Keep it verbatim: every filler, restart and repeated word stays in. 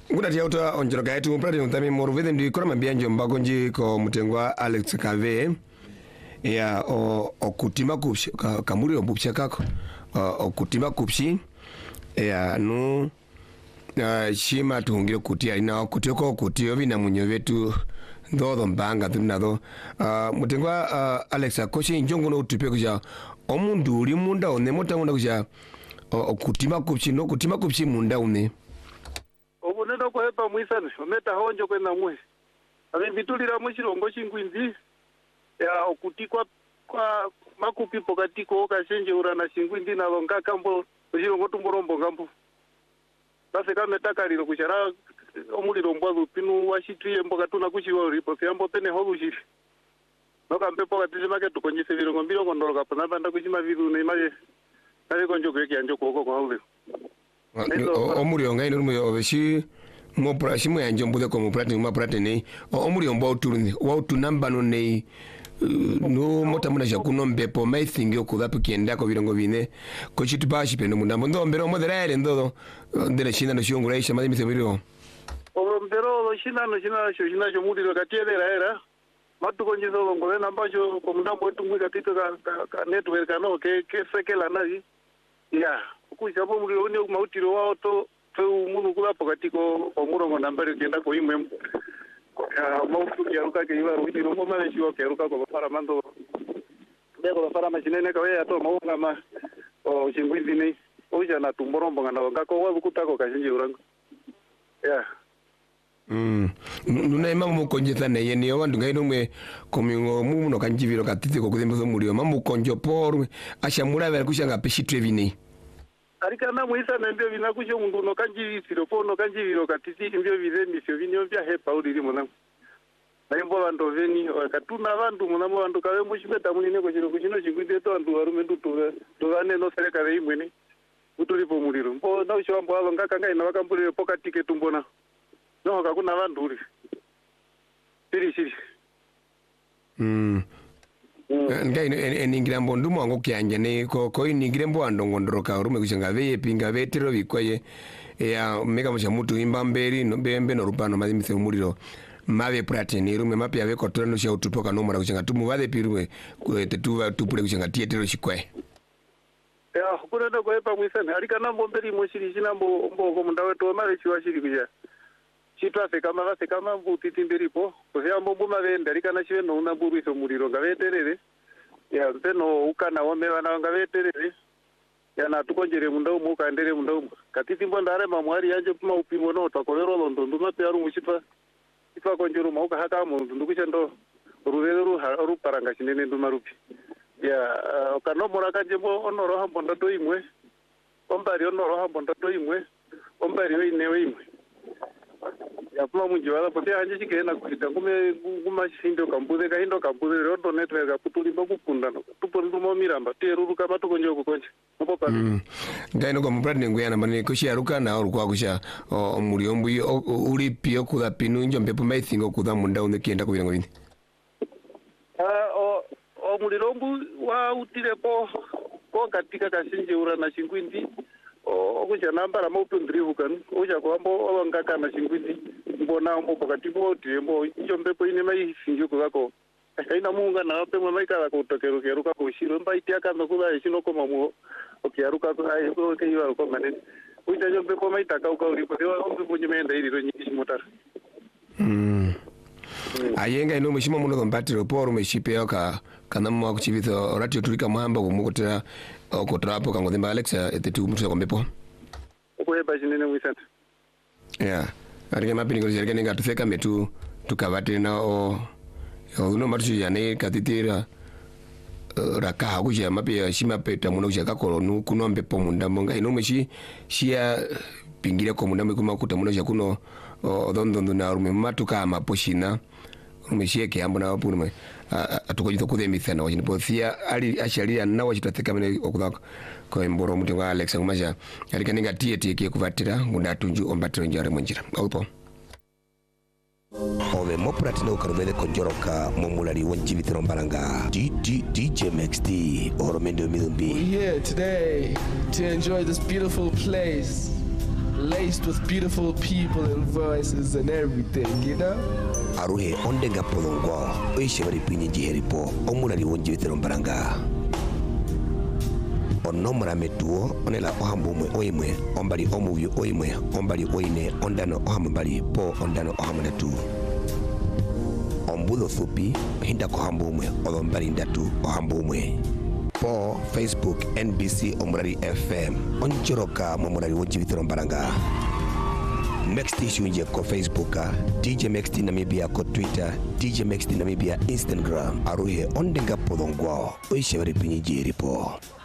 ngudati yauta onjero gaitu muprati mutami moru vede ndi kora mambia njomba konji ko mutengwa Alex Kave ya o okutima kupshi ka, kamuri obupsha kako o, okutima kupshi ya nu uh, shima tuhungire kuti alina okuti ko okuti obina munyo vetu ndodo mbanga tunado uh, mutengwa uh, Alex akoshi njongo no utupe kuja omundu uli munda one mota munda kuja okutima kupshi no kutima kupshi munda une obuneno kwa epa mwisane ometa honjo kwenda mwe abe bitulira mu chirongo chingwinzi ya okutikwa kwa makupi pokati ko kashenje urana chingwinzi na longa kambo chirongo tumborombo ngambo base kameta kaliro kuchara omuliro mbwazo pinu washitwiye mboka tuna kuchiwa ripo fyambo pene holushiri noka mpepo katije make tukonyise virongo mbiro kondoloka pana banda kuchima viru ne maje nale konjo kweki anjo koko kwa hulu omuri onga ino rumo obeshi mo prashi mo yanjo mbude ko mo prati mo prati nei omuri ombo utuluni wa utunamba no nei no mota muna jakuno mbepo mai thingi okuda pikienda ko birongo bine ko chitu bashi peno mundambo ndo mbero mo derere ndo ndere china no shungura isha mali misemiro o mbero lo china no china sho china jo muri lo katiera era matu konjizo lo ngole namba jo ko mundambo tungwi katito ka ka network no ke ke sekela nazi ya kuja bo muri oni mautiro wao to to munu kula pokati ko omurongo nambari kenda ko imwe ya mautu ya ruka ke iwa ruti romo mane chiwa ke ruka ko para mando bego para machinene ka ya to maunga ma o chingwizi ni o ja na tumborombo ngana ngako wa kutako ka shinje urango ya mm nuna ima mu konjeta ne yeni yo wandu ngaino mwe komingo mu no kanjiviro katiti ko kudembo muri yo mamu konjo por ashamura vera kushanga peshitwe vini arika na muisa nembyo binakusho mundu no kanjivisiro po no kanjiviro katiti imbyo bizemisyo binyo bya hepa uriri mona naimbo bantu veni katuna bantu mona mo bantu kawe mushibeta munine ko chiro kuchino chigwide to andu arume ndutu tugane no sereka re imweni uturi po muriro mpo na usho ambo alo ngaka ngai na bakambulire pokati ke tumbona no kakuna bantu uri siri siri mm ngai eningira mbondu mwango kyanje ne ko ko iningire mbwando ngondoroka rume kushanga veye pinga vetero bikwaye ya mega musha mutu imbamberi no bembe no rupano mazimise umuriro mave prateni rume mapya veko tono sha utupoka no mara kushanga tumu vade pirwe tetuva tupule kushanga tietero shikwe ya kuna ndo kwa epa mwisane alika nambo mberi moshiri shinambo mbo ko mundawe to mare chiwa shiri kuja chitwafe kama vase kama mbutiti mberipo kozya mbombo mavende alika na chiwe no unamburu iso muriro ngaveterere ya mpeno ukana wame wana ngaveterere ya na tukonjere mundau muka ndere mundau katiti mbondare mamwari yanje puma upimo no takolero londo nduma pearu muchipa ifa konjero mauka haka mu ndukuchendo rurero ru paranga chinene nduma rupi ya kano moraka jembo onoro hambonda to imwe ombari onoro hambonda to imwe ombari we inewe imwe ya puma munji wala pote anje chikena kuita kume kuma shindo kambuze ka hindo kambuze rodo network ka kutulimba kupunda no tupo ndumo miramba teruru ka batu konjo kukonje nopo pa mm ngaino ko mbrad nguyana mane ko shiaruka na urukwa kusha omuri ombu uri pio kuda pinu njombe puma ithingo kuda munda unde kienda kubirango bindi ah o omuri rombu wa utile po ko katika kashinje ura na chingwindi okuja nambara mautu ndrivukan uja kwambo olongaka na chingwindi mbona mbo pokati bo tiembo njombepo ine mai sinjuko kako kaina munga na pe mai kala ko tokero kero kako shiro mbai tia kando kula shino koma mu okiaruka ko ai ko ke yiwa ko mane uja njombepo mai taka ko uri ko ombe bunye menda iri ronyi shimotar mm ayenga ino mushimo muno kombatiro poro meshipe yoka kana mwa kuchivitho ratio tulika mwamba kumukotera okotrapo kangodemba Alexa etetu mutsa kombepo okweba chinene mwisanta yeah arike mapini ko jerike ninga tufeka metu tukavate na o uno matu yane katitira raka hakuja mapi shima peta muno kuja kolonu kuno mbepo munda monga ino mweshi shia pingire ko munda mekuma kuta muno jakuno odondondo na rume matuka maposhina rumeshie ke ambo na wapuruma atukojito kudemithana wajinipothia ali asharia na wajitatheka mene okudako ko mboro mutengo Alex ngumaja alika ninga tie tie ke kuvatira ngunda tunju ombatiro njare munjira aupo ove mopratino ukarumele konjoroka momulali wanjivitiro mbalanga D J Max D oromendo midumbi. We're here today to enjoy this beautiful place. Ladies graced with beautiful people and voices and everything, you know? Aruhe ondenga polongo, oishabari pinyi jiheripo, omulari wonjivitero mbaranga. Onomra metuo, onela ohamumwe oimwe, ombali omuyu oimwe, ombali oine, ondano ohamubali, po ondano ohamunatu. Ombulo thupi, hinda kohambumwe, odombali ndatu ohamumwe. Po Facebook N B C Omurari F M, onchoroka momurari wonjivitero mbaranga. Next issue nje ko Facebook, D J Mexti Namibia ko Twitter, D J Mexti Namibia Instagram. Aruhe ondenga polongwa, oishabari pinyi jiripo.